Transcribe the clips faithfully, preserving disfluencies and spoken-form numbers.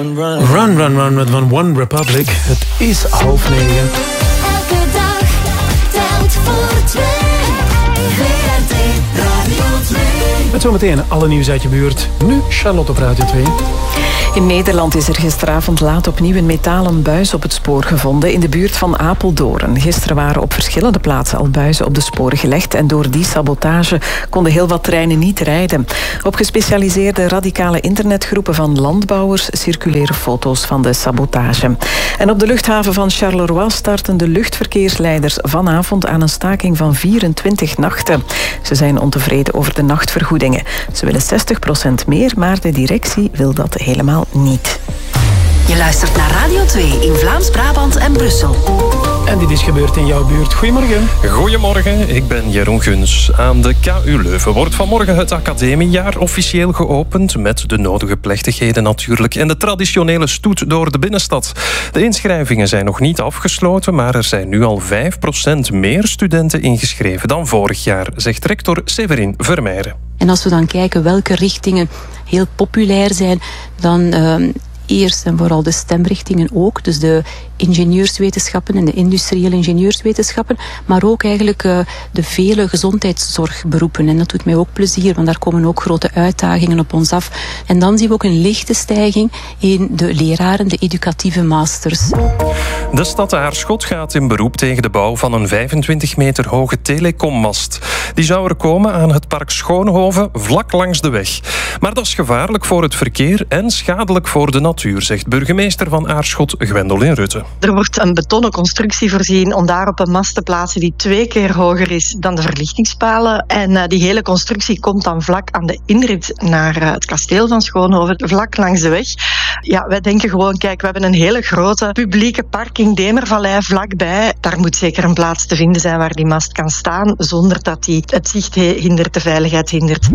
run, run. Run, run, run met van One Republic. Het is half negen. Elke dag telt voor twee. V R T Radio twee. Met zometeen alle nieuws uit je buurt. Nu Charlotte op Radio twee. In Nederland is er gisteravond laat opnieuw een metalen buis op het spoor gevonden in de buurt van Apeldoorn. Gisteren waren op verschillende plaatsen al buizen op de sporen gelegd en door die sabotage konden heel wat treinen niet rijden. Op gespecialiseerde radicale internetgroepen van landbouwers circuleren foto's van de sabotage. En op de luchthaven van Charleroi starten de luchtverkeersleiders vanavond aan een staking van vierentwintig nachten. Ze zijn ontevreden over de nachtvergoedingen. Ze willen zestig procent meer, maar de directie wil dat helemaal niet. Je luistert naar Radio twee in Vlaams-Brabant en Brussel. En dit is gebeurd in jouw buurt. Goedemorgen. Goedemorgen, ik ben Jeroen Guns. Aan de K U Leuven wordt vanmorgen het academiejaar officieel geopend. Met de nodige plechtigheden natuurlijk. En de traditionele stoet door de binnenstad. De inschrijvingen zijn nog niet afgesloten, maar er zijn nu al vijf procent meer studenten ingeschreven dan vorig jaar, zegt rector Severin Vermeijren. En als we dan kijken welke richtingen heel populair zijn, dan uh, eerst en vooral de stemrichtingen ook. Dus de ingenieurswetenschappen en de industriële ingenieurswetenschappen. Maar ook eigenlijk uh, de vele gezondheidszorgberoepen. En dat doet mij ook plezier, want daar komen ook grote uitdagingen op ons af. En dan zien we ook een lichte stijging in de leraren, de educatieve masters. De stad Aarschot gaat in beroep tegen de bouw van een vijfentwintig meter hoge telecommast. Die zou er komen aan het park Schoonhoven, vlak langs de weg. Maar dat is gevaarlijk voor het verkeer en schadelijk voor de natuur, zegt burgemeester van Aarschot, Gwendolyn Rutte. Er wordt een betonnen constructie voorzien om daarop een mast te plaatsen die twee keer hoger is dan de verlichtingspalen. En uh, die hele constructie komt dan vlak aan de inrit naar uh, het kasteel van Schoonhoven, vlak langs de weg. Ja, wij denken gewoon, kijk, we hebben een hele grote publieke parking Demervallei vlakbij. Daar moet zeker een plaats te vinden zijn waar die mast kan staan, zonder dat die het zicht hindert, de veiligheid hindert.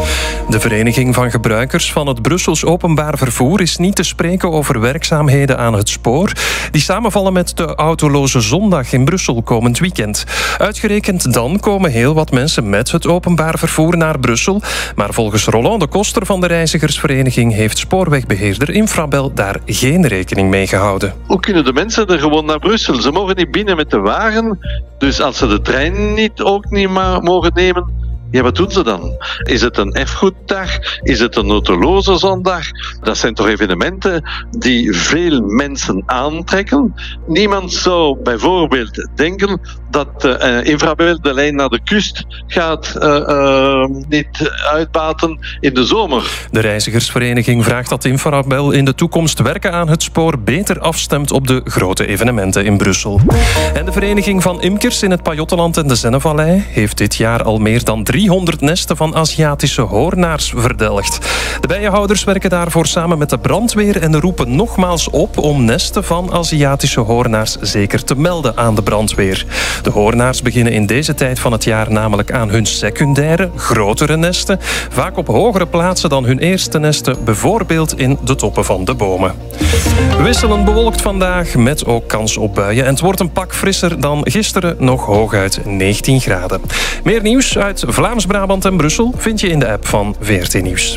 De Vereniging van Gebruikers van het Brussels Openbaar Vervoer is niet te spreken over werkzaamheden aan het spoor die samenvallen met de autoloze zondag in Brussel komend weekend. Uitgerekend dan komen heel wat mensen met het openbaar vervoer naar Brussel. Maar volgens Roland de Koster van de Reizigersvereniging heeft spoorwegbeheerder Infrabel daar geen rekening mee gehouden. Hoe kunnen de mensen er gewoon naar Brussel? Ze mogen niet binnen met de wagen. Dus als ze de trein niet ook niet mogen nemen, ja, wat doen ze dan? Is het een erfgoeddag? Is het een autoloze zondag? Dat zijn toch evenementen die veel mensen aantrekken. Niemand zou bijvoorbeeld denken dat uh, Infrabel de lijn naar de kust gaat uh, uh, niet uitbaten in de zomer. De Reizigersvereniging vraagt dat Infrabel in de toekomst werken aan het spoor beter afstemt op de grote evenementen in Brussel. En de Vereniging van Imkers in het Pajottenland en de Zennevallei heeft dit jaar al meer dan driehonderd nesten van Aziatische hoornaars verdelgd. De bijenhouders werken daarvoor samen met de brandweer en roepen nogmaals op om nesten van Aziatische hoornaars zeker te melden aan de brandweer. De hoornaars beginnen in deze tijd van het jaar namelijk aan hun secundaire, grotere nesten, vaak op hogere plaatsen dan hun eerste nesten, bijvoorbeeld in de toppen van de bomen. Wisselend bewolkt vandaag, met ook kans op buien. En het wordt een pak frisser dan gisteren, nog hooguit negentien graden. Meer nieuws uit Vlaams-Brabant en Brussel vind je in de app van V R T Nieuws.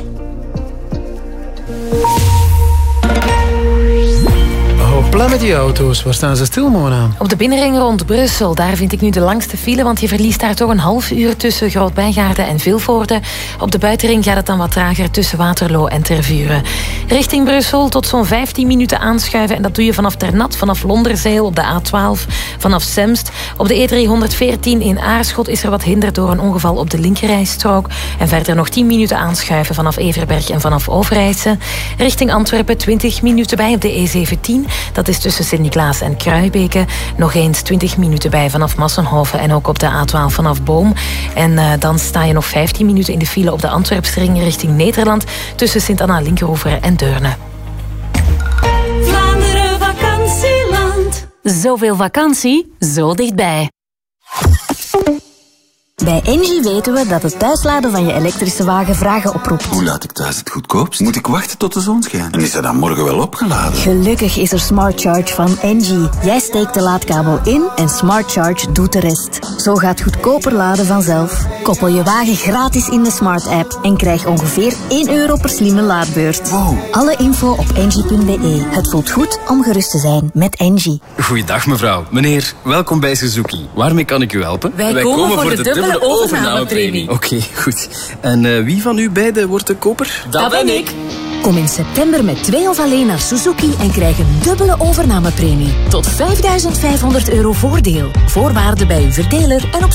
Hopla met die auto's. Waar staan ze stil, Mona? Op de binnenring rond Brussel. Daar vind ik nu de langste file, want je verliest daar toch een half uur tussen Groot-Bijgaarden en Vilvoorde. Op de buitenring gaat het dan wat trager tussen Waterloo en Tervuren. Richting Brussel tot zo'n vijftien minuten aanschuiven. En dat doe je vanaf Ternat, vanaf Londerzeel op de A twaalf, vanaf Semst. Op de E driehonderdveertien in Aarschot is er wat hinder door een ongeval op de linkerrijstrook. En verder nog tien minuten aanschuiven vanaf Everberg en vanaf Overijse. Richting Antwerpen twintig minuten bij op de E zeventien. Dat is tussen Sint-Niklaas en Kruibeke. Nog eens twintig minuten bij vanaf Massenhoven en ook op de A twaalf vanaf Boom. En uh, dan sta je nog vijftien minuten in de file op de Antwerpsring richting Nederland tussen Sint-Anna-Linkeroever en Deurne. Vlaanderen vakantieland. Zoveel vakantie, zo dichtbij. Bij Engie weten we dat het thuisladen van je elektrische wagen vragen oproept. Hoe laat ik thuis het goedkoopst? Moet ik wachten tot de zon schijnt? En is hij dan morgen wel opgeladen? Gelukkig is er Smart Charge van Engie. Jij steekt de laadkabel in en Smart Charge doet de rest. Zo gaat goedkoper laden vanzelf. Koppel je wagen gratis in de Smart app en krijg ongeveer één euro per slimme laadbeurt. Wow. Alle info op engie punt be. Het voelt goed om gerust te zijn met Engie. Goeiedag mevrouw. Meneer, welkom bij Suzuki. Waarmee kan ik u helpen? Wij, Wij komen, komen voor de, de dubbele overnamepremie. Oké, okay, goed. En uh, wie van u beiden wordt de koper? Dat, Dat ben ik. Kom in september met twee of alleen naar Suzuki en krijg een dubbele overnamepremie. Tot vijfduizend vijfhonderd euro voordeel. Voorwaarden bij uw verdeler en op